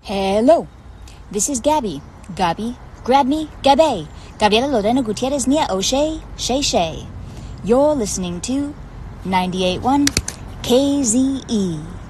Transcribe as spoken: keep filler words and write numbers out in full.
Hello, this is Gabby. Gabi, grab me, Gabe. Gabriela Lorena Gutierrez Nia O'Shea, Shay Shay. You're listening to ninety-eight point one K Z E.